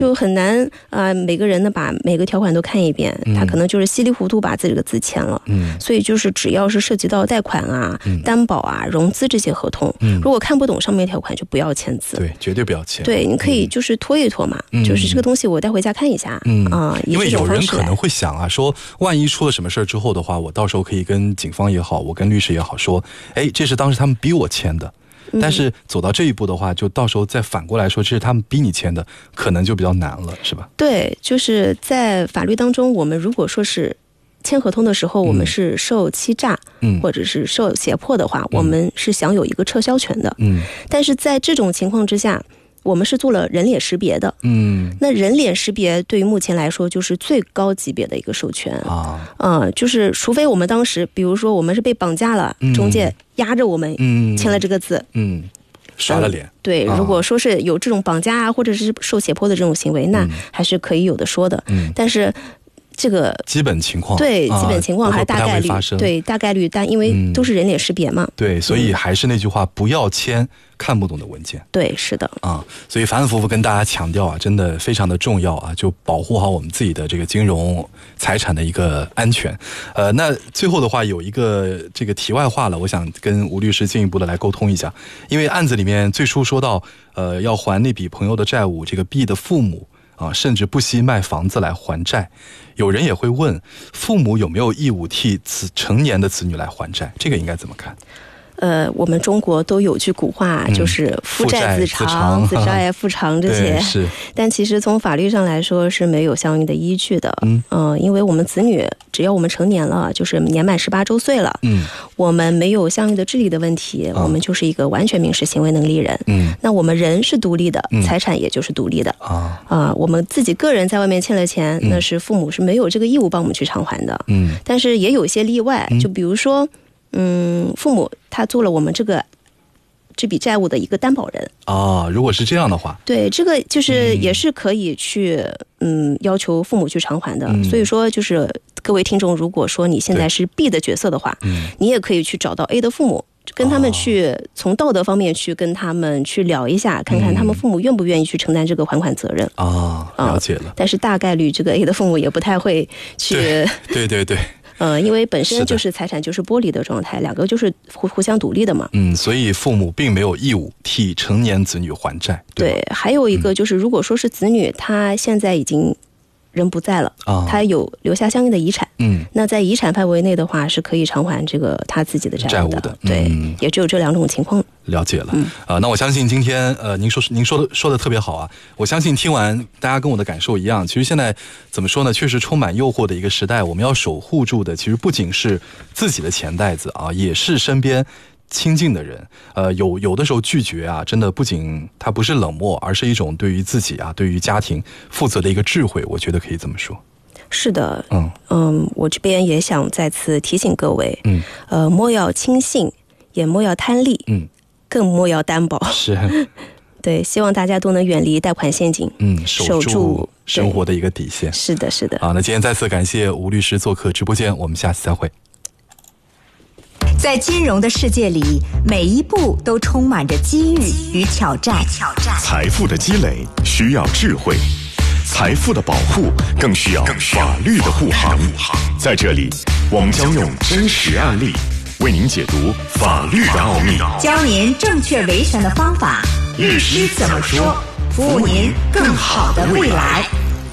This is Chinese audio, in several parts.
就很难每个人呢把每个条款都看一遍，他可能就是稀里糊涂把这个字签了。所以就是只要是涉及到贷款啊、担保啊、融资这些合同，如果看不懂上面条款就不要签字。 对，绝对不要签。 对，你可以就是拖一拖嘛，就是这个东西我带回家看一下。 因为有人可能会想啊，说万一出了什么事之后的话，我到时候可以跟警方也好，我跟律师也好说，哎，这是当时他们逼我签的。但是走到这一步的话，就到时候再反过来说这是他们逼你签的，可能就比较难了，是吧？ 对，就是在法律当中，我们如果说是签合同的时候我们是受欺诈或者是受胁迫的话，我们是享有一个撤销权的。但是在这种情况之下，我们是做了人脸识别的。那人脸识别对于目前来说就是最高级别的一个授权就是除非我们当时比如说我们是被绑架了，中介压着我们签了这个字， 刷了脸。 对，如果说是有这种绑架啊或者是受胁迫的这种行为，那还是可以有的说的。但是这个基本情况， 对，基本情况还大概率发生， 对，大概率，但因为都是人脸识别嘛， 对，所以还是那句话，不要签看不懂的文件。 对，是的所以反反复复跟大家强调啊，真的非常的重要啊，就保护好我们自己的这个金融财产的一个安全。那最后的话有一个这个题外话了，我想跟吴律师进一步的来沟通一下，因为案子里面最初说到要还那笔朋友的债务，这个 B 的父母甚至不惜卖房子来还债。有人也会问，父母有没有义务替成年的子女来还债？这个应该怎么看？ 我们中国都有句古话，就是父债子偿，子债父偿这些。 是。 但其实从法律上来说是没有相应的依据的。因为我们子女只要我们成年了，就是年满18周岁了，我们没有相应的智力的问题，我们就是一个完全民事行为能力人。那我们人是独立的，财产也就是独立的。我们自己个人在外面欠了钱，那是父母是没有这个义务帮我们去偿还的。但是也有一些例外，就比如说父母他做了我们这笔债务的一个担保人如果是这样的话， 对，这个就是也是可以去要求父母去偿还的。所以说就是各位听众，如果说你现在是 B 的角色的话，你也可以去找到 A 的父母，跟他们去从道德方面去跟他们去聊一下，看看他们父母愿不愿意去承担这个还款责任。 了解了。 但是大概率这个 A 的父母也不太会去对因为本身就是财产就是剥离的状态，两个就是互相独立的嘛。 所以父母并没有义务替成年子女还债。 对，还有一个就是如果说是子女他现在已经人不在了，他有留下相应的遗产，那在遗产范围内的话是可以偿还这个他自己的债务的。对，也只有这两种情况。 了解了。那我相信今天您说的特别好啊，我相信听完大家跟我的感受一样，其实现在怎么说呢，确实充满诱惑的一个时代，我们要守护住的其实不仅是自己的钱袋子也是身边亲近的人。有的时候拒绝真的不仅它不是冷漠，而是一种对于自己对于家庭负责的一个智慧，我觉得可以这么说。 是的。我这边也想再次提醒各位，莫要轻信，也莫要贪利，更莫要担保。是。对，希望大家都能远离贷款陷阱，守住生活的一个底线。 是的，是的。 那今天再次感谢吴律师做客直播间，我们下次再会。 在金融的世界里，每一步都充满着机遇与挑战。 财富的积累需要智慧，财富的保护更需要法律的护航。在这里，我们将用真实案例为您解读法律的奥秘， 教您正确维权的方法。律师怎么说？服务您更好的未来。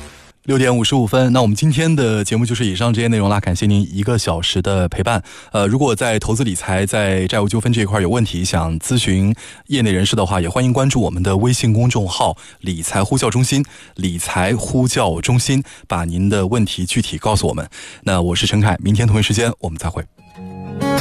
6点55分，那我们今天的节目就是以上这些内容啦，感谢您1个小时的陪伴。如果在投资理财、在债务纠纷这一块有问题，想咨询业内人士的话，也欢迎关注我们的微信公众号理财呼叫中心，理财呼叫中心，把您的问题具体告诉我们。那我是陈凯，明天同一时间我们再会。